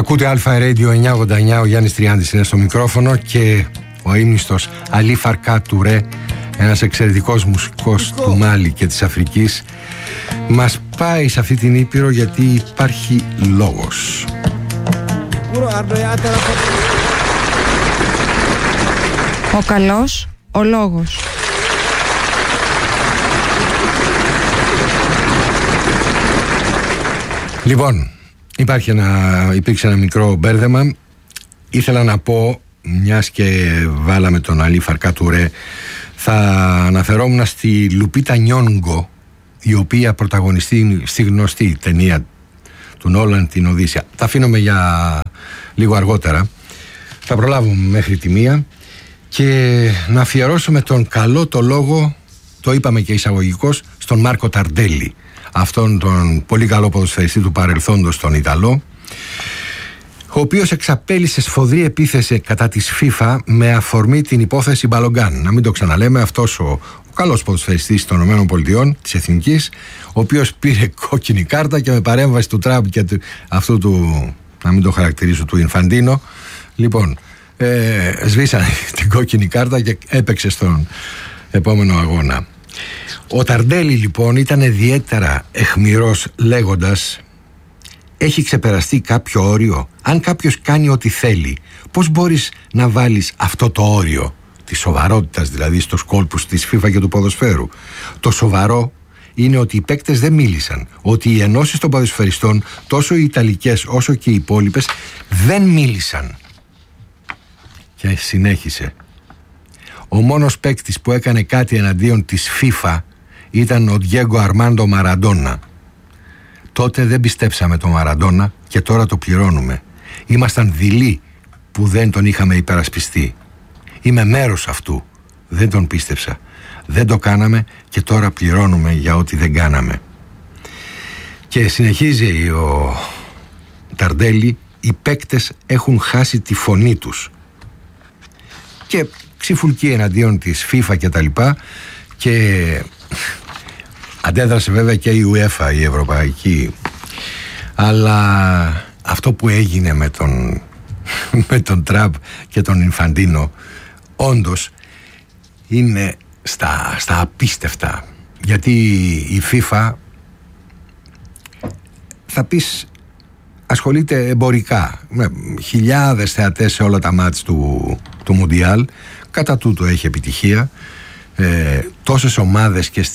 Ακούτε Alpha Radio 989, ο Γιάννης Τριάντης είναι στο μικρόφωνο και ο αείμνηστος Αλή Φαρκά Τουρέ, ένας εξαιρετικός μουσικός του Μάλι και της Αφρικής, μας πάει σε αυτή την Ήπειρο γιατί υπάρχει λόγος. Ο καλός, ο λόγος. Λοιπόν, υπήρξε ένα μικρό μπέρδεμα. Ήθελα να πω, μιας και βάλαμε τον Αλή Φαρκά Τουρέ, θα αναφερόμουν στη Λουπίτα Νιόνγκο, η οποία πρωταγωνιστεί στη γνωστή ταινία του Νόλαν, την Οδύσσεια. Τα αφήνουμε για λίγο αργότερα. Θα προλάβουμε μέχρι τη 1 και να αφιερώσουμε τον καλό το λόγο, το είπαμε και εισαγωγικώς, στον Μάρκο Ταρντέλη, αυτόν τον πολύ καλό ποδοσφαιριστή του παρελθόντος, τον Ιταλό, ο οποίος εξαπέλυσε σφοδρή επίθεση κατά της FIFA με αφορμή την υπόθεση Μπαλογκάν. Να μην το ξαναλέμε, αυτός ο καλός ποδοσφαιριστής των ΗΠΑ, της Εθνικής, ο οποίος πήρε κόκκινη κάρτα και με παρέμβαση του Τραμπ και αυτού του, να μην το χαρακτηρίσω, του Ινφαντίνο, λοιπόν, σβήσαν την κόκκινη κάρτα και έπαιξε στον επόμενο αγώνα. Ο Ταρντέλη λοιπόν ήταν ιδιαίτερα αιχμηρός, λέγοντας: έχει ξεπεραστεί κάποιο όριο? Αν κάποιος κάνει ό,τι θέλει, πώς μπορείς να βάλεις αυτό το όριο της σοβαρότητας, δηλαδή στους κόλπους της FIFA και του ποδοσφαίρου? Το σοβαρό είναι ότι οι παίκτες δεν μίλησαν, ότι οι ενώσεις των ποδοσφαιριστών, τόσο οι Ιταλικές όσο και οι υπόλοιπες, δεν μίλησαν. Και συνέχισε: ο μόνος παίκτης που έκανε κάτι εναντίον της FIFA ήταν ο Ντιέγκο Αρμάντο Μαραντόνα. Τότε δεν πιστέψαμε τον Μαραντόνα και τώρα το πληρώνουμε. Ήμασταν δειλοί που δεν τον είχαμε υπερασπιστεί. Είμαι μέρος αυτού. Δεν τον πίστεψα. Δεν το κάναμε και τώρα πληρώνουμε για ό,τι δεν κάναμε. Και συνεχίζει ο Ταρντέλη: οι παίκτες έχουν χάσει τη φωνή τους. Και ξυφουλκεί εναντίον της FIFA και τα λοιπά, και αντέδρασε βέβαια και η UEFA, η Ευρωπαϊκή. Αλλά αυτό που έγινε με τον Τραμπ και τον Ινφαντίνο όντως είναι στα απίστευτα, γιατί η FIFA, θα πεις, ασχολείται εμπορικά με χιλιάδες θεατές σε όλα τα μάτς του Μουντιάλ. Κατά τούτο έχει επιτυχία, τόσες ομάδες, και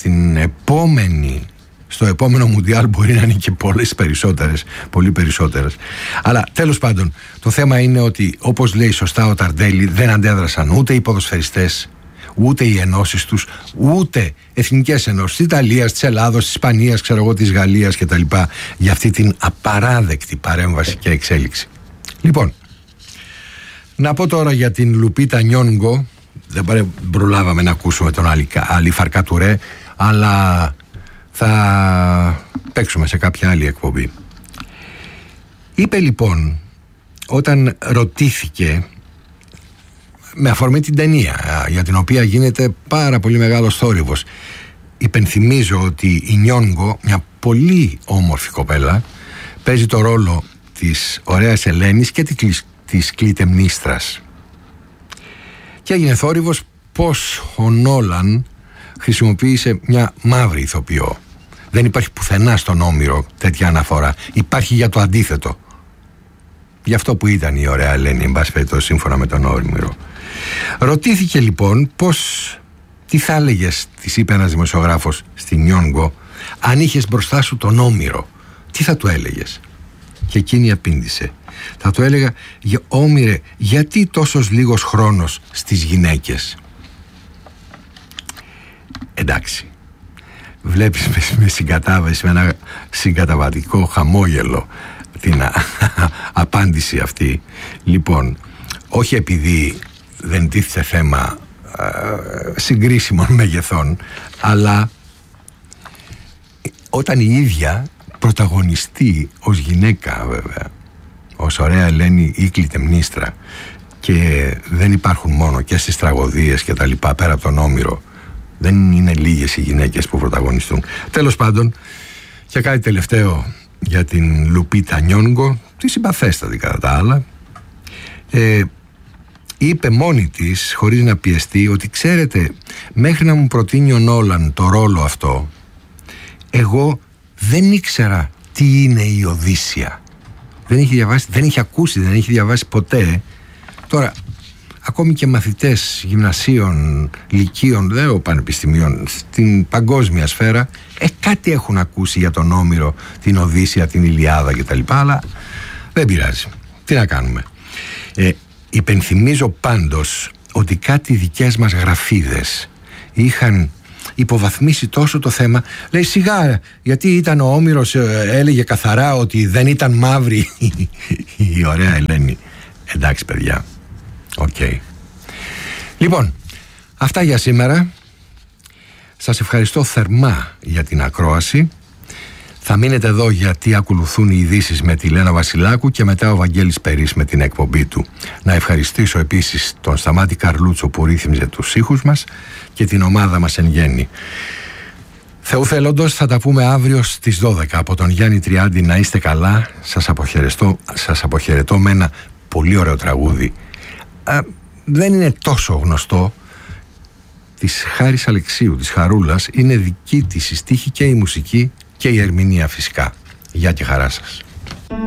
στο επόμενο Μουντιάλ μπορεί να είναι και πολύ περισσότερες. Αλλά τέλος πάντων, το θέμα είναι ότι, όπως λέει σωστά ο Ταρντέλη, δεν αντέδρασαν ούτε οι ποδοσφαιριστές, ούτε οι ενώσεις τους, ούτε εθνικές ενώσεις της Ιταλίας, της Ελλάδος, της Ισπανίας, της Γαλλίας κτλ. Για αυτή την απαράδεκτη παρέμβαση και εξέλιξη. Λοιπόν, να πω τώρα για την Λουπίτα Νιόνγκο. Δεν προλάβαμε να ακούσουμε τον Αλή Φαρκά Τουρέ, αλλά θα παίξουμε σε κάποια άλλη εκπομπή. Είπε λοιπόν, όταν ρωτήθηκε με αφορμή την ταινία, για την οποία γίνεται πάρα πολύ μεγάλος θόρυβος, υπενθυμίζω ότι η Νιόνγκο, μια πολύ όμορφη κοπέλα, παίζει το ρόλο της ωραίας Ελένης και της Κλητεμνίστρας. Και έγινε θόρυβος πως ο Νόλαν χρησιμοποίησε μια μαύρη ηθοποιό. Δεν υπάρχει πουθενά στον Όμηρο τέτοια αναφορά. Υπάρχει για το αντίθετο. Γι' αυτό που ήταν η ωραία Ελένη, εν πάση περιπτώσει, σύμφωνα με τον Όμηρο. Ρωτήθηκε λοιπόν τι θα έλεγες, της είπε ένας δημοσιογράφος στη Νιόνγκο, αν είχες μπροστά σου τον Όμηρο, τι θα του έλεγες? Και εκείνη απήντησε: θα του έλεγα, Όμηρε, γιατί τόσος λίγος χρόνος στις γυναίκες? Εντάξει, βλέπεις με συγκατάβαση, με ένα συγκαταβατικό χαμόγελο την απάντηση αυτή. Λοιπόν, όχι επειδή δεν τίθεται θέμα συγκρίσιμων μεγεθών, αλλά όταν η ίδια πρωταγωνιστεί ως γυναίκα, βέβαια, ως ωραία Ελένη ή Κλητεμνίστρα, και δεν υπάρχουν μόνο και στις τραγωδίες και τα λοιπά, πέρα από τον Όμηρο, δεν είναι λίγες οι γυναίκες που πρωταγωνιστούν. Τέλος πάντων, και κάτι τελευταίο για την Λουπίτα Νιόνγκο, τη συμπαθέστατη κατά τα άλλα, είπε μόνη της, χωρίς να πιεστεί, ότι ξέρετε, μέχρι να μου προτείνει ο Νόλαν το ρόλο αυτό, εγώ δεν ήξερα τι είναι η Οδύσσεια. Δεν είχε διαβάσει, δεν είχε ακούσει, δεν είχε διαβάσει ποτέ. Τώρα, ακόμη και μαθητές γυμνασίων, λυκείων, δεν λέω πανεπιστημίων, στην παγκόσμια σφαίρα, κάτι έχουν ακούσει για τον Όμηρο, την Οδύσσεια, την Ηλιάδα κτλ. Αλλά δεν πειράζει. Τι να κάνουμε. Υπενθυμίζω πάντως ότι κάτι δικές μας γραφίδες είχαν υποβαθμίσει τόσο το θέμα. Λέει, σιγά, γιατί ήταν ο Όμηρος, έλεγε καθαρά ότι δεν ήταν μαύρη η ωραία Ελένη. Εντάξει παιδιά, οκ. Λοιπόν, αυτά για σήμερα. Σας ευχαριστώ θερμά για την ακρόαση. Θα μείνετε εδώ γιατί ακολουθούν οι ειδήσεις με τη Λένα Βασιλάκου και μετά ο Βαγγέλης Περής με την εκπομπή του. Να ευχαριστήσω επίσης τον Σταμάτη Καρλούτσο που ρύθμιζε τους ήχους μας και την ομάδα μας εν γέννη. Θεού θέλοντος, θα τα πούμε αύριο στις 12. Από τον Γιάννη Τριάντη, να είστε καλά. Σας αποχαιρετώ με ένα πολύ ωραίο τραγούδι. Δεν είναι τόσο γνωστό, της Χάρης Αλεξίου, της Χαρούλας. Είναι δική της η στίχη και η μουσική και η ερμηνεία φυσικά. Γεια και χαρά σας.